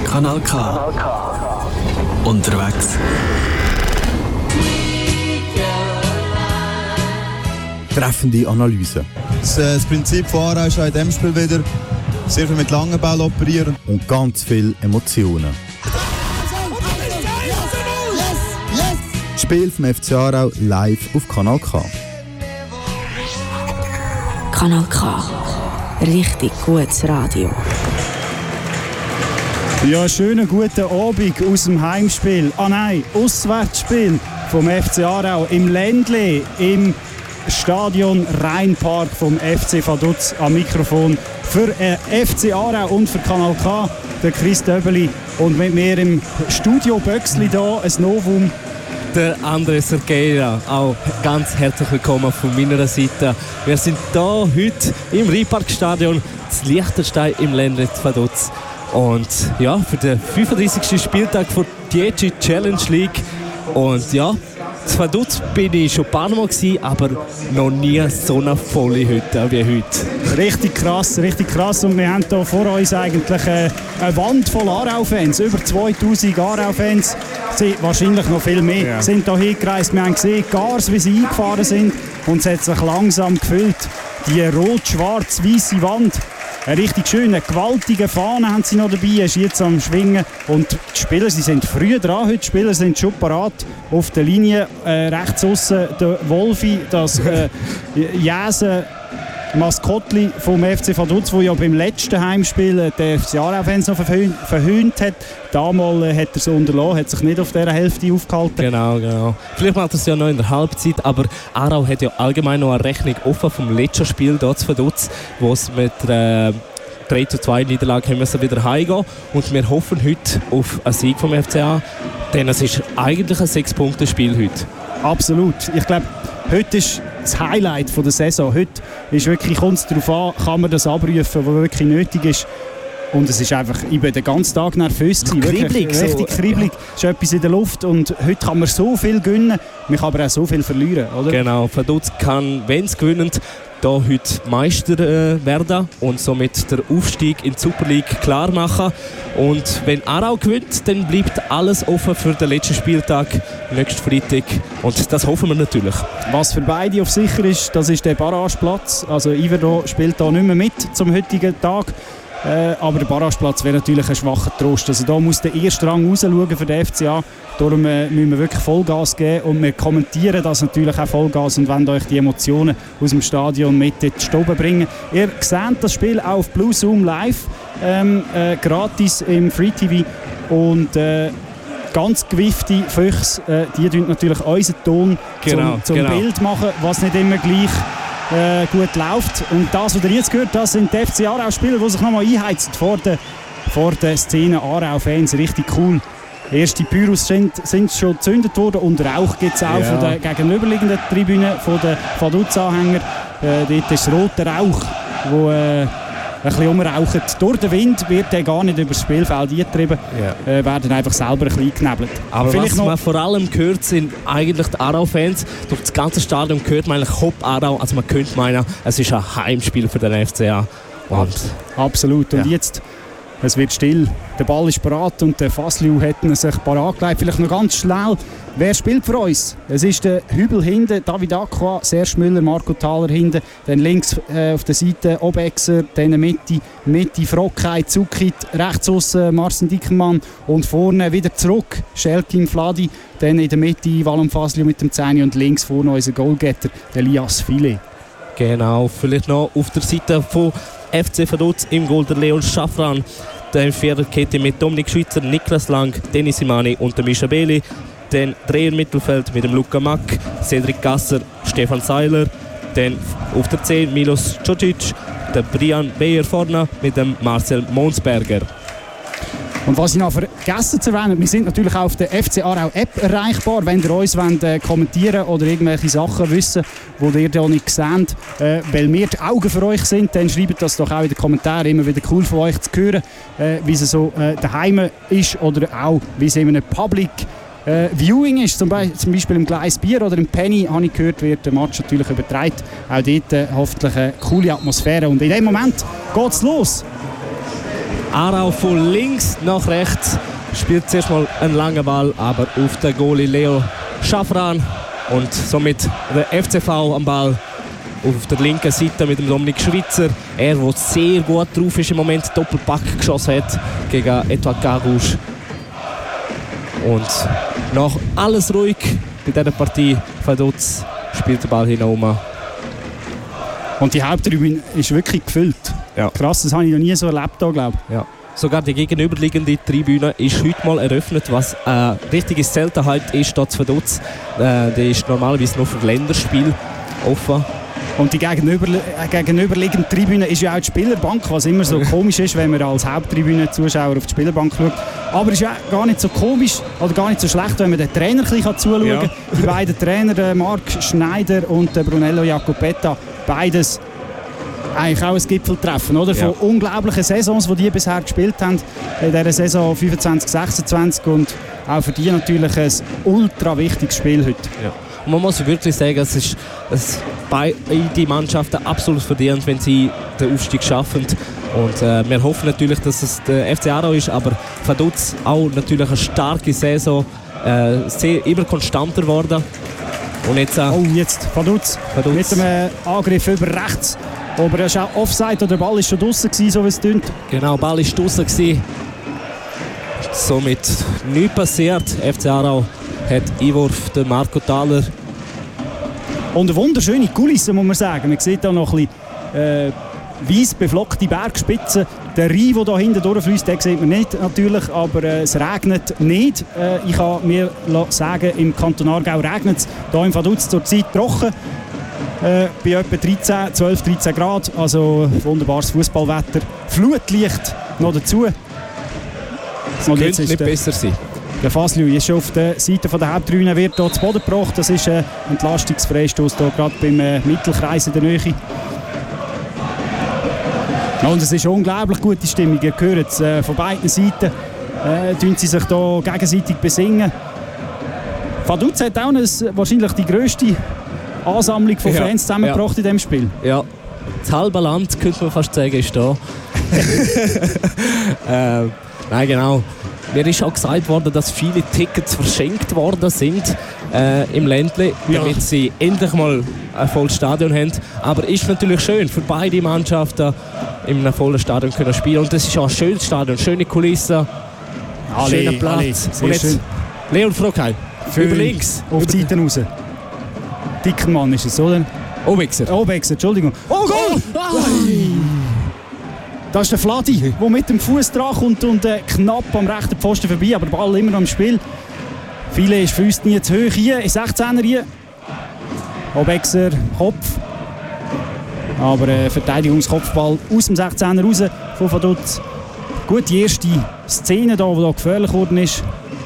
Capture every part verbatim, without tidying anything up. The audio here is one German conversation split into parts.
Kanal K. Kanal K. Unterwegs. Treffende Analyse. Das, das Prinzip von Aarau ist auch in diesem Spiel wieder sehr viel mit langen Bällen operieren. Und ganz viele Emotionen. Das Spiel vom F C Aarau live auf Kanal K. Kanal K. Richtig gutes Radio. Ja, schönen guten Abend aus dem Heimspiel. Ah nein, Auswärtsspiel vom F C Aarau im Ländle, im Stadion Rheinpark vom F C Vaduz am Mikrofon für äh, F C Aarau und für Kanal K, der Chris Döbeli. Und mit mir im Studio Böxli da, ein Novum. Der André Sergeira, auch ganz herzlich willkommen von meiner Seite. Wir sind hier heute im Rheinparkstadion, das Liechtenstein im Ländle Vaduz. Und ja, für den fünfunddreißigsten Spieltag der D J Challenge League. Und ja, in Vaduz bin ich schon ein paar Mal gewesen, aber noch nie so eine volle Hütte wie heute. Richtig krass, richtig krass. Und wir haben hier vor uns eigentlich äh, eine Wand voll Aarau-Fans. Über zweitausend Aarau-Fans, wahrscheinlich noch viel mehr, ja. Sind hier hingereist. Wir haben gesehen, Gars, wie sie eingefahren sind. Und es hat sich langsam gefüllt. Die rot-schwarz-weisse Wand. Eine richtig schöne, gewaltige Fahne haben sie noch dabei, ist jetzt am Schwingen. Und die Spieler, sie sind früh dran heute, die Spieler sind schon parat auf der Linie. Äh, rechts aussen der Wolfi, das äh, Jäsen Maskottli vom F C Vaduz, wo ja beim letzten Heimspiel der F C Aarau-Fans noch verhöhnt, verhöhnt hat. Damals äh, hat er so unterlassen, hat sich nicht auf dieser Hälfte aufgehalten. Genau, genau. Vielleicht macht er es ja noch in der Halbzeit, aber Aarau hat ja allgemein noch eine Rechnung offen vom letzten Spiel dort zu Vaduz, wo es mit der äh, drei zu zwei Niederlage haben wir wieder heimgehen. Und wir hoffen heute auf einen Sieg vom F C A, denn es ist eigentlich ein sechs-Punkte-Spiel heute. Absolut. Ich glaube, heute ist das Highlight der Saison. Heute ist wirklich, kommt es darauf an, kann man das abrufen, was wirklich nötig ist. Und es ist einfach, ich war den ganzen Tag nervös gewesen. Kribbelig, so, richtig kribbelig. Es ist etwas in der Luft und heute kann man so viel gewinnen, man kann aber auch so viel verlieren, oder? Genau, Vaduz kann, wenn es gewinnen, da heute Meister äh, werden und somit der Aufstieg in die Super League klar machen. Und wenn Aarau gewinnt, dann bleibt alles offen für den letzten Spieltag, nächsten Freitag. Und das hoffen wir natürlich. Was für beide auf sicher ist, das ist der Barrageplatz. Also Iverdon spielt da nicht mehr mit zum heutigen Tag. Äh, aber der Barrageplatz wäre natürlich ein schwacher Trost. Also da muss der erste Rang rausschauen für den F C A. Darum äh, müssen wir wirklich Vollgas geben und wir kommentieren das natürlich auch Vollgas und wollen euch die Emotionen aus dem Stadion mit in die Stube bringen. Ihr seht das Spiel auch auf Blue Zoom live, ähm, äh, gratis im Free T V und äh, ganz gewiefte Füchse, äh, die tun natürlich unseren Ton genau, zum, zum genau. Bild machen, was nicht immer gleich Äh, gut läuft. Und das, was ihr jetzt gehört, das sind die F C Aarau-Spieler, die sich nochmal einheizen vor der, vor der Szene. Aarau-Fans, richtig cool. Erste Pyros sind, sind schon gezündet worden und Rauch gibt es auch ja. von der gegenüberliegenden Tribüne von den Vaduz-Anhängern. Äh, dort ist roter Rauch, wo äh, ein bisschen umrauchen. Durch den Wind wird der gar nicht über das Spielfeld eingetrieben, ja. äh, werden einfach selber ein bisschen geknebelt. Aber Vielleicht was noch man vor allem gehört, sind eigentlich die Aarau-Fans. Durch das ganze Stadion hört man eigentlich Hopp Aarau. Also man könnte meinen, es ist ein Heimspiel für den F C A. Und absolut. Und ja. jetzt, es wird still. Der Ball ist parat und der Fasliu hat sich parat gelegt. Vielleicht noch ganz schnell. Wer spielt für uns? Es ist der Hübel hinten, David Aqua, Serge Müller, Marco Thaler hinten. Dann links äh, auf der Seite Obexer, dann Mitte, Mitte Frockheit, Zukit, rechts aussen Marcin Dickermann und vorne wieder zurück Schelkin Fladi. Dann in der Mitte Valum Fasliu mit dem Zehni und links vorne unser Goalgetter, der Elias File. Genau, vielleicht noch auf der Seite von F C Vaduz im Goal der Leon Schaffran. Dann Viererkette mit Dominik Schweizer, Niklas Lang, Denis Imani und der Mischa Beli. Dann Dreher Mittelfeld mit dem Luka Mack, Cedric Gasser, Stefan Seiler. Dann auf der zehn Milos Djordjic, der Brian Beyer vorne mit dem Marcel Monsberger. Und was ich noch vergessen zu erwähnen, wir sind natürlich auch auf der F C Aarau App erreichbar, wenn ihr uns wollt, äh, kommentieren oder irgendwelche Sachen wissen, die ihr da nicht seht, äh, weil wir die Augen für euch sind, dann schreibt das doch auch in den Kommentaren. Immer wieder cool von euch zu hören, äh, wie es so äh, daheim ist oder auch wie es in einem Public äh, Viewing ist, zum, Be- zum Beispiel im Gleis Bier oder im Penny, habe ich gehört, wird der Match natürlich übertragen. Auch dort äh, hoffentlich eine coole Atmosphäre. Und in dem Moment geht es los. Aarau von links nach rechts. Spielt zuerst mal einen langen Ball, aber auf den Goalie Leo Schaffran. Und somit der F C V am Ball auf der linken Seite mit dem Dominik Schweizer. Er, der sehr gut drauf ist im Moment, Doppelpack geschossen hat gegen Edouard Garouche. Und nach alles ruhig bei dieser Partie. Vaduz spielt den Ball hinein. Und die Haupttribüne ist wirklich gefüllt. Ja. Krass, das habe ich noch nie so erlebt, glaube ich. Ja. Sogar die gegenüberliegende Tribüne ist heute mal eröffnet, was eine richtige Seltenheit ist hier zu Vaduz. Äh, die ist normalerweise nur für Länderspiel offen. Und die gegenüber, äh, gegenüberliegende Tribüne ist ja auch die Spielerbank, was immer so komisch ist, wenn man als Haupttribüne-Zuschauer auf die Spielerbank schaut. Aber es ist ja gar nicht so komisch oder gar nicht so schlecht, wenn man den Trainer ein bisschen zuschauen kann. Ja. Die beiden Trainer, äh, Marc Schneider und äh, Brunello Jacopetta, beides eigentlich auch ein Gipfeltreffen, oder? Von ja. unglaublichen Saisons, die die bisher gespielt haben. In dieser Saison fünfundzwanzig sechsundzwanzig und auch für die natürlich ein ultra wichtiges Spiel heute. Ja. Und man muss wirklich sagen, es ist es beide Mannschaften absolut verdient, wenn sie den Aufstieg schaffen. Und äh, wir hoffen natürlich, dass es der F C Aarau ist, aber Vaduz auch natürlich eine starke Saison, äh, sehr immer konstanter geworden. Und jetzt, äh, oh, jetzt Vaduz mit dem Angriff über rechts. Aber er ist auch Offside oder der Ball war schon draussen, so wie es tönt. Genau, der Ball war draussen. Somit nichts passiert. F C Aarau hat Einwurf der Marco Thaler. Und eine wunderschöne Kulisse, muss man sagen. Man sieht hier noch ein bisschen äh, weiss beflockte Bergspitzen. Der Rhein, der hier hinten durchfließt, den sieht man nicht natürlich, aber äh, es regnet nicht. Äh, ich kann mir sagen, im Kanton Aargau regnet es. Hier im Vaduz zur Zeit trocken. Äh, bei etwa dreizehn, zwölf, dreizehn Grad, also wunderbares Fußballwetter. Flutlicht noch dazu. Es könnte nicht der, besser sein. Der Fasliu ist schon auf der Seite der Haupttribüne, wird hier zu Boden gebracht. Das ist ein Entlastungsfreistoß hier gerade beim äh, Mittelkreis in der Nähe. Und es ist unglaublich gute Stimmung. Ihr hört es äh, von beiden Seiten. Äh, tun sie sich hier gegenseitig besingen. Vaduz hat auch eine, wahrscheinlich die grösste Ansammlung von Fans ja, zusammengebracht ja. in diesem Spiel. Ja, das halbe Land, könnte man fast sagen, ist da. äh, nein, genau. Mir ist auch gesagt worden, dass viele Tickets verschenkt worden sind äh, im Ländle, damit ja. sie endlich mal ein volles Stadion haben. Aber es ist natürlich schön für beide Mannschaften in einem vollen Stadion können spielen. Und das ist auch ein schönes Stadion, schöne Kulissen, alle, schöner Platz. Alle, und jetzt schön. Leon Frockhei, über links. Auf die Seite raus. Dickenmann ist es, oder? Obexer. Obexer, Entschuldigung. Oh, Goal! Oh. Das ist der Fladi, der mit dem Fuß dran kommt und äh, knapp am rechten Pfosten vorbei, aber der Ball immer noch im Spiel. Viele ist Füße nie zu hoch hier, in sechzehner hier. Obexer, Kopf. Aber äh, Verteidigungskopfball aus dem sechzehner raus von Vaduz. Gut, die erste Szene da, die da gefährlich geworden ist.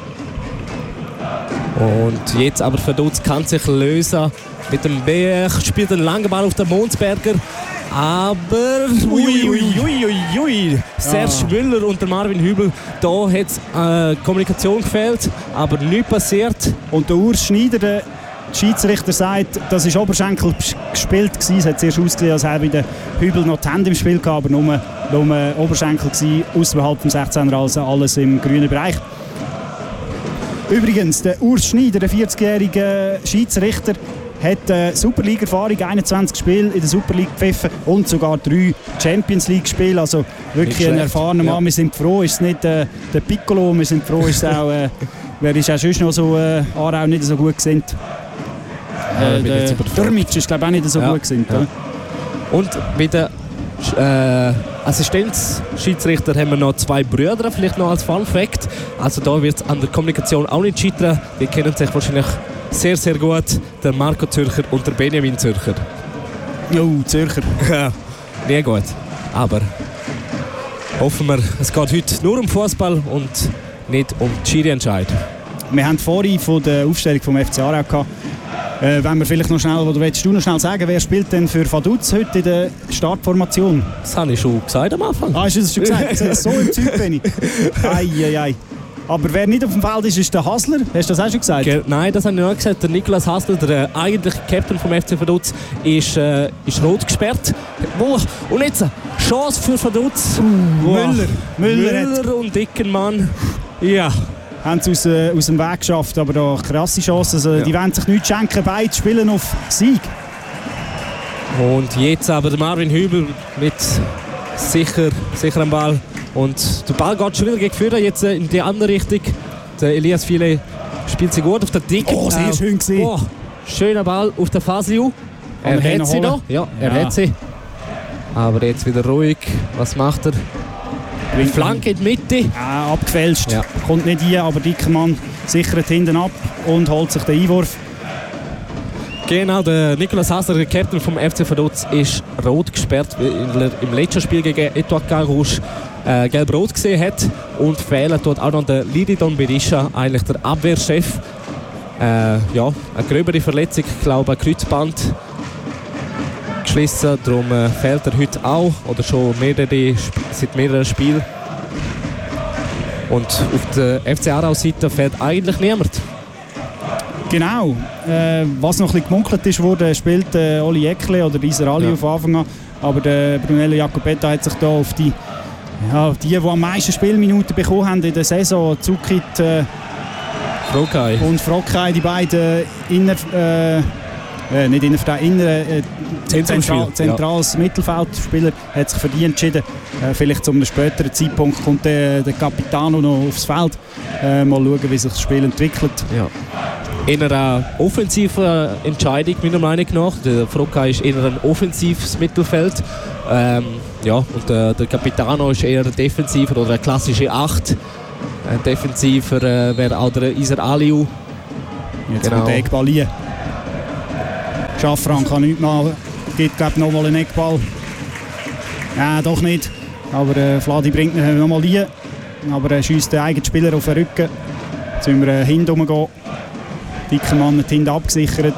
Und jetzt aber Vaduz kann sich lösen. Mit dem Berg spielt einen langen Ball auf den Monsberger. Aber ui, ui, ui, ui, ui. Serge ah. Müller und der Marvin Hübel, da hat es äh, Kommunikation gefehlt, aber nichts passiert. Und der Urs Schneider, der Schiedsrichter, sagt, das war Oberschenkel gespielt gewesen. Es hat zuerst ausgesehen, als hätte der Hübel noch die Hände im Spiel gehabt, aber nur, nur Oberschenkel gewesen, außerhalb des sechzehner, also alles im grünen Bereich. Übrigens, der Urs Schneider, der vierzigjährige Schiedsrichter, hat äh, Superliga-Erfahrung, einundzwanzig Spiele in der Superliga gepfiffen und sogar drei Champions League-Spiele. Also wirklich ein erfahrener Mann. Ja. Wir sind froh, ist es nicht äh, der Piccolo, wir sind froh, ist es auch, äh, wer ist auch sonst noch so äh, Aarau nicht so gut gesinnt. Äh, der Dürmitsch ist glaube ich auch nicht so ja. gut gesinnt. Ja. Und mit den äh, Assistenzschiedsrichter haben wir noch zwei Brüder, vielleicht noch als Fun Fact. Also da wird es an der Kommunikation auch nicht scheitern. Die kennen sich wahrscheinlich sehr, sehr gut, der Marco Zürcher und der Benjamin Zürcher. Jo, Zürcher. Ja, nie gut. Aber hoffen wir, es geht heute nur um Fußball und nicht um die Schiri-Entscheid. Wir haben vorhin von der Aufstellung vom F C Aarau gehabt. Äh, wenn wir vielleicht noch schnell, oder willst du noch schnell sagen, wer spielt denn für Vaduz heute in der Startformation? Das habe ich schon gesagt am Anfang. Ah, hast du das schon gesagt? So im Zeug bin ich. Ei, ei, ei. Aber wer nicht auf dem Feld ist, ist der Hasler. Hast du das auch schon gesagt? Ge- Nein, das habe ich noch gesagt. Der Niklas Hasler, der äh, eigentliche Captain vom F C Vaduz, ist, äh, ist rot gesperrt. Wow. Und jetzt Chance für Vaduz. Wow. Müller. Müller, Müller und Dickenmann. Ja. Haben sie aus, äh, aus dem Weg geschafft, aber da krasse Chance. Also, Ja. Die wollen sich nichts schenken, beide spielen auf Sieg. Und jetzt aber der Marvin Hübel mit sicher, sicherem Ball. Und der Ball geht schon wieder gegen Führer, jetzt äh, in die andere Richtung. Der Elias Viele spielt sich gut auf der Dicken. Oh, sehr schön gewesen. Oh, schöner Ball auf der Fasiu. Er Kann er hat sie holen? noch. Ja, er Ja. hat sie. Aber jetzt wieder ruhig. Was macht er? Die Flanke in die Mitte. Äh, abgefälscht. Ja. Kommt nicht rein, aber Dickermann sichert hinten ab und holt sich den Einwurf. Genau, der Nicolas Hasler, der Captain vom F C Vaduz, ist rot gesperrt, weil er im letzten Spiel gegen Etoile Carouge äh, gelb-rot gesehen hat. Und fehlen dort auch noch der Lididon Berisha, eigentlich der Abwehrchef. Äh, ja, eine gröbere Verletzung, ich glaube ein Kreuzband geschlossen. Darum äh, fehlt er heute auch, oder schon mehrere, seit mehreren Spielen. Und auf der F C Aarau-Seite fehlt eigentlich niemand. Genau. Äh, was noch ein bisschen gemunkelt ist, wurde, spielt äh, Oli Ekle oder Iser Ali Ja. von Anfang an. Aber der Brunello Jacopetta hat sich da auf die, ja, die, die am meisten Spielminuten bekommen haben in der Saison, Zukit äh, Frokay. und Frokay, die beiden inner, äh, äh, nicht inner, inner äh, zentral, zentrales Mittelfeldspieler, hat sich für die entschieden. Äh, vielleicht zu einem späteren Zeitpunkt kommt der, der Capitano noch aufs Feld. Äh, mal schauen, wie sich das Spiel entwickelt. Ja. Eher eine offensive Entscheidung, meiner Meinung nach. Der Frokay ist eher ein offensives Mittelfeld. Ähm, ja, und der, der Capitano ist eher defensiver oder eine klassische acht. Ein defensiver äh, wäre auch der Iser Aliou. Jetzt Genau. kommt der Eckball hier. Schaffran kann nichts machen. Gibt, glaube ich, nochmal einen Eckball. Ja, doch nicht. Aber äh, Vladi bringt ihn nochmal hier. Aber er schiesst den eigenen Spieler auf den Rücken. Jetzt müssen wir äh, hinten gehen. Dickermann hat hinten abgesichert.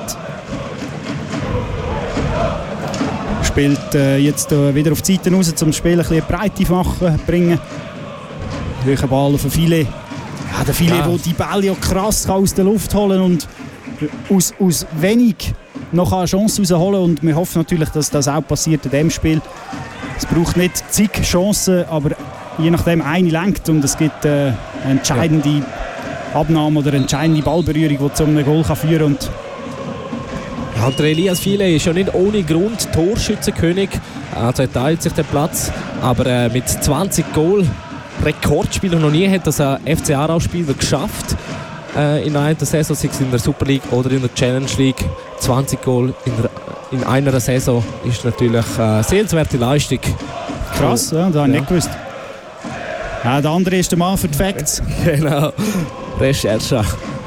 Spielt äh, jetzt äh, wieder auf die Seite raus, um das Spiel ein bisschen Breite machen, bringen. Höherer Ball auf den Filet. Ja, der Filet, Ja. der die Bälle ja krass aus der Luft holen und aus, aus wenig noch eine Chance rausholen. Und wir hoffen natürlich, dass das auch passiert in diesem Spiel. Es braucht nicht zig Chancen, aber je nachdem eine lenkt und es gibt äh, eine entscheidende Abnahme oder eine entscheidende Ballberührung, die zu einem Goal kann führen kann. Ja, und der Elias Viele ist ja nicht ohne Grund Torschützenkönig. Also er teilt sich den Platz. Aber äh, mit zwanzig Goal, Rekordspieler noch nie hat das ein F C Aarau-Spieler geschafft. Äh, in einer Saison, sei es in der Super League oder in der Challenge League. zwanzig Goal in, der, in einer Saison ist natürlich eine sehenswerte Leistung. Krass, ja, das habe ich Ja. nicht gewusst. Ja, der andere ist der Mann für die Facts. Genau, Recherche.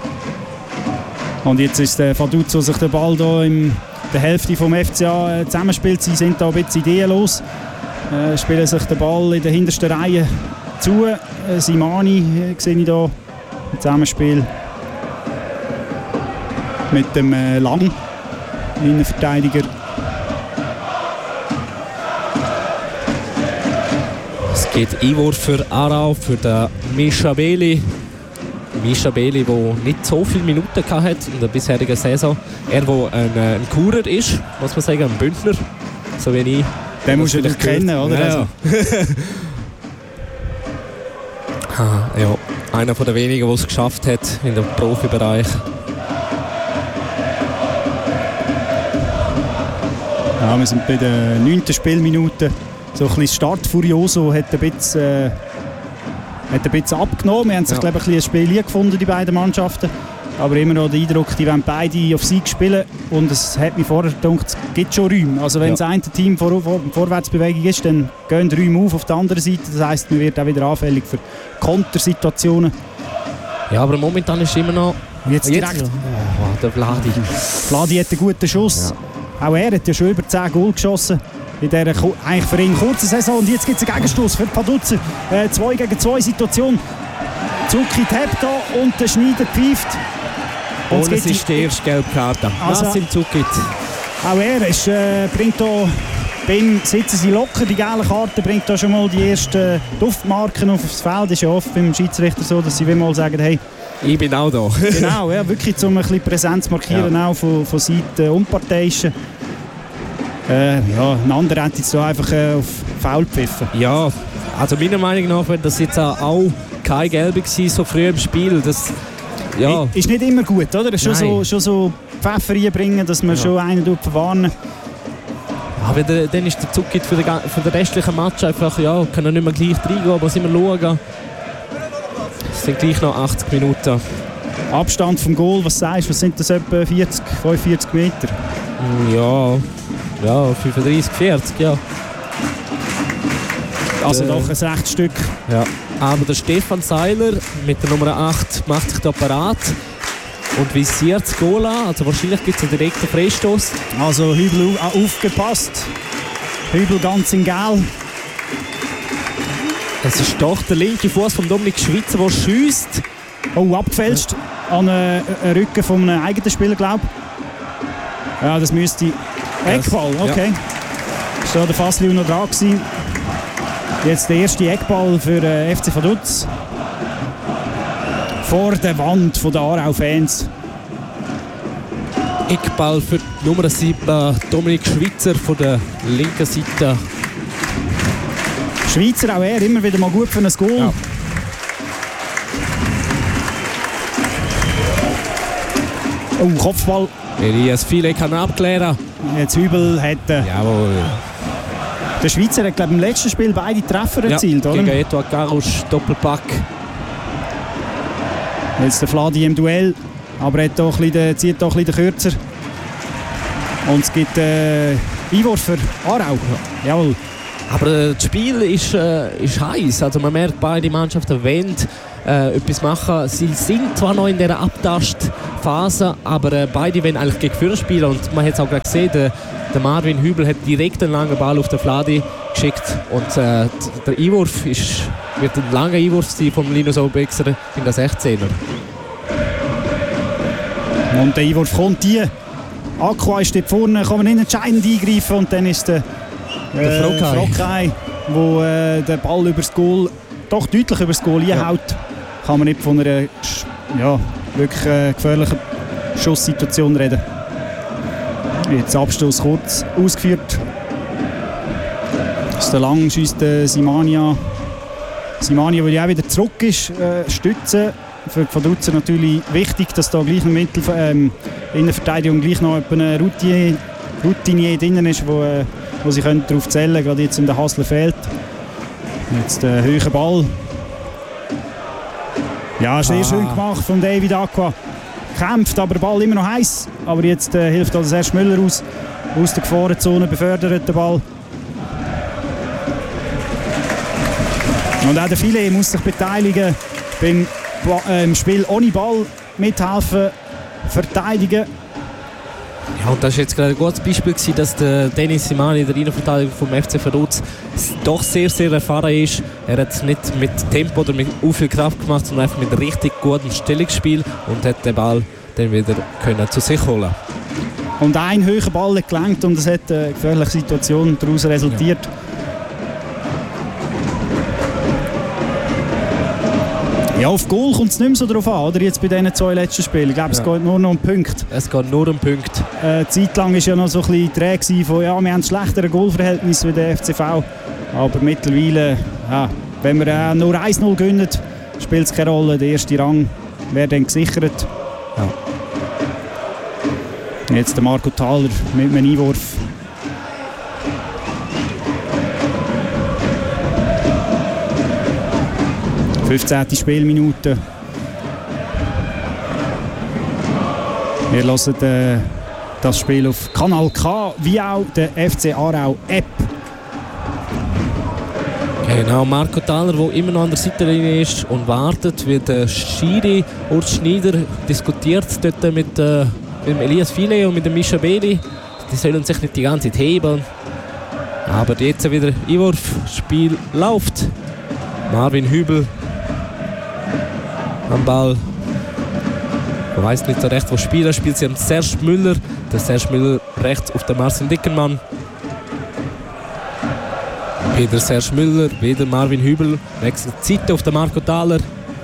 Und jetzt ist der Vaduz, der sich den Ball hier in der Hälfte vom F C A äh, zusammenspielt. Sie sind da ein bisschen ideenlos. Äh, spielen sich den Ball in der hintersten Reihe zu. Äh, Simani äh, sehe ich hier im Zusammenspiel mit dem äh, Lang, Innenverteidiger. Es geht Einwurf für Aarau, für den Mischa Beli. Mischa Beli, der nicht so viele Minuten hatte in der bisherigen Saison. Er, der ein, äh, ein Churer ist, muss man sagen, ein Bündner, so wie ich. Den musst du vielleicht doch kennen, oder? Ja, Also, ja. Ah, ja. Einer der wenigen, der es geschafft hat in dem Profibereich. ja, wir sind bei der neunten Spielminute. So ein bisschen Start Furioso hat ein bisschen, äh, hat ein bisschen abgenommen. Wir haben sich, Ja. glaube ich, ein bisschen ein Spiel gefunden, die beiden Mannschaften. Aber immer noch der Eindruck, die wollen beide auf Sieg spielen. Und es hat mich vorher gedacht, es gibt schon Räume. Also wenn Ja. das eine Team vor, vor, Vorwärtsbewegung ist, dann gehen die Räume auf auf der anderen Seite. Das heisst, man wird auch wieder anfällig für Kontersituationen. Ja, aber momentan ist immer noch... Jetzt Jetzt, direkt. oh, der Vladi. Vladi hat einen guten Schuss. Auch er hat ja schon über zehn Goal geschossen. In dieser ku- eigentlich für ihn kurzen Saison. Und jetzt gibt es einen Gegenstoß für die Vaduz. Äh, zwei gegen zwei Situation. Zucki tappt da und der Schneider pfeift. Und Und es gibt ist die erste gelbe Karte. Also- Nassim Zukit. Auch er ist, äh, bringt da Beim sitzen sie locker, die gelbe Karte bringt da schon mal die ersten Duftmarken aufs Feld. Ist ja oft beim Schiedsrichter so, dass sie wie mal sagen, hey, ich bin auch da. Genau, ja, wirklich um ein bisschen Präsenz zu markieren, ja. Auch von, von Seiten Unparteiischen. Äh, ja, ein anderer hat jetzt so einfach äh, auf Foul gepfiffen. Ja, also meiner Meinung nach wäre das jetzt auch kein Gelbe gewesen, so früh im Spiel. Das, ja. Ist nicht immer gut, oder? Schon so, schon so Pfeffer reinbringen, dass man ja. schon einen verwarnen. Aber dann ist der Zug für den, für den restlichen Match einfach, ja, können nicht mehr gleich reingehen, aber sind wir schauen. Es sind gleich noch achtzig Minuten. Abstand vom Goal, was sagst du? Was sind das, etwa vierzig, fünfundvierzig Meter? Ja, ja fünfunddreißig, vierzig, ja. Also doch ein rechtes Stück. Ja. Aber der Stefan Seiler mit der Nummer acht macht sich da parat und visiert das Goal an. Also wahrscheinlich gibt es einen direkten Freistoß. Also Hübel aufgepasst. Hübel ganz in Gel. Es ist doch der linke Fuß von Dominik Schweizer, der schiesst. Oh, abgefälscht an den Rücken von einem eigenen Spieler, glaube ich. Ja, das müsste Eckball, okay. Ja. Ist da der Fassli noch dran gewesen. Jetzt der erste Eckball für äh, F C Vaduz. Vor der Wand der Aarau-Fans. Eckball für die Nummer sieben, Dominik Schweizer von der linken Seite. Schweizer auch er, immer wieder mal gut für ein Goal. Ja. Oh, Kopfball. Elias File kann abklären. Jetzt Hübel hat... Äh, Jawohl. Der Schweizer hat, glaube ich, im letzten Spiel beide Treffer erzielt, ja, oder? Gegen Eduard Garusch, Doppelpack. Jetzt der Fladi im Duell, aber er hat doch ein bisschen, zieht doch ein bisschen kürzer. Und es gibt äh, Einwurf für Aarau. Ja. Jawohl. Aber äh, das Spiel ist, äh, ist heiß. Also man merkt, beide Mannschaften wollen äh, etwas machen. Sie sind zwar noch in dieser Abtastphase, aber äh, beide wollen eigentlich gegen Führer spielen. Und man hat es auch gerade gesehen, der, der Marvin Hübel hat direkt einen langen Ball auf den Fladi geschickt. Und äh, der Einwurf ist, wird ein langer Einwurf sein vom Linus Obexer in der sechzehner. Und der Einwurf kommt hier. Aqua ist dort vorne, kann man nicht entscheidend eingreifen. Und dann ist der Der Frokai, der äh, den Ball übers Goal, doch deutlich übers Goal einhaut. Ja. Kann man nicht von einer ja, wirklich äh, gefährlichen Schusssituation reden. Jetzt Abstoß kurz ausgeführt. Das ist der lang schießt äh, Simania. Simania, der ja auch wieder zurück ist, äh, stützen. Für die Vaduz natürlich wichtig, dass da gleich im Mittel, ähm, in der Verteidigung gleich noch eine Routinier, Routinier drin ist, wo äh, wo sie können darauf zählen können, gerade jetzt in der Hasler fehlt. Jetzt der höhere Ball. Ja, sehr ah. schön gemacht von David Aqua. Kämpft, aber der Ball immer noch heiß. Aber jetzt äh, hilft also Serge Müller aus. Aus der Gefahrenzone befördert der Ball. Und auch der Filet muss sich beteiligen beim äh, Spiel ohne Ball, mithelfen, verteidigen. Ja, und das war jetzt gerade ein gutes Beispiel gewesen, dass der Dennis Simani, der Innenverteidiger vom F C Vaduz, doch sehr, sehr erfahren ist. Er hat es nicht mit Tempo oder mit so viel Kraft gemacht, sondern einfach mit richtig gutem Stellungsspiel und hat den Ball dann wieder können zu sich holen. Und ein höherer Ball hat gelangt und es hat eine gefährliche Situation daraus resultiert. Ja. Ja, auf Goal kommt es nicht mehr so drauf an, oder? Jetzt bei diesen zwei letzten Spielen. Ich glaube, es ja. geht nur noch um Punkte. Es geht nur um Punkte. Äh, zeitlang war ja noch so ein bisschen träge von, ja, wir haben ein schlechteres Goalverhältnis wie der F C V. Aber mittlerweile, ja, wenn wir äh, nur eins null gewinnen, spielt es keine Rolle. Der erste Rang wäre dann gesichert. Ja. Jetzt der Marco Thaler mit einem Einwurf. fünfzehnte Spielminute. Wir hören äh, das Spiel auf Kanal K, wie auch der F C Aarau App. Genau, Marco Thaler, der immer noch an der Seitenlinie ist und wartet, wie der Schiri Urs Schneider diskutiert dort mit, äh, mit Elias File und mit dem Mischa Beli. Die sollen sich nicht die ganze Zeit heben. Aber jetzt wieder Einwurf, Spiel läuft. Marvin Hübel am Ball. Man weiß nicht so recht, wo spielt. Spielt sie am Serge Müller. Der Serge Müller rechts auf den Marcel Dickermann. Wieder Serge Müller, wieder Marvin Hübel. Wechselt die Seite auf den Marco Thaler.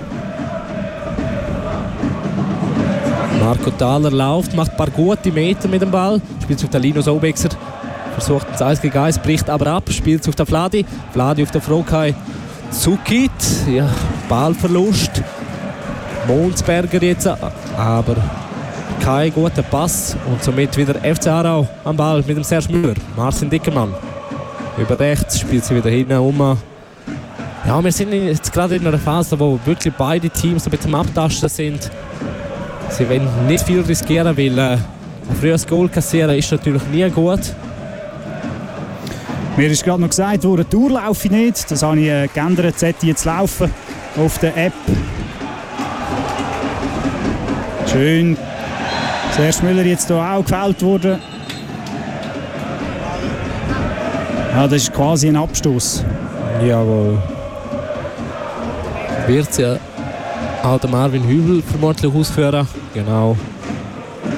Marco Thaler läuft, macht ein paar gute Meter mit dem Ball. Spielt auf den Linus Obexer. Versucht das eins gegen eins, bricht aber ab. Spielt auf den Vladi. Vladi auf den Frokai. Zukit. Ja, Ballverlust. Monsberger jetzt. Aber kein guter Pass. Und somit wieder F C Aarau am Ball mit dem Serge Müller. Marcin Dickermann. Über rechts spielt sie wieder hinten um. Ja, wir sind jetzt gerade in einer Phase, wo wirklich beide Teams ein bisschen am Abtasten sind. Sie wollen nicht viel riskieren, weil äh, ein frühes Goal kassieren ist natürlich nie gut. Mir ist gerade noch gesagt worden, Tour laufe ich nicht. Das habe ich äh, geändert, sollte jetzt laufen auf der App. Schön. Serge Müller jetzt hier auch gefällt worden. Ja, das ist quasi ein Abstoß. Jawohl. Wird ja auch der Marvin Hübel vermutlich ausführen. Genau.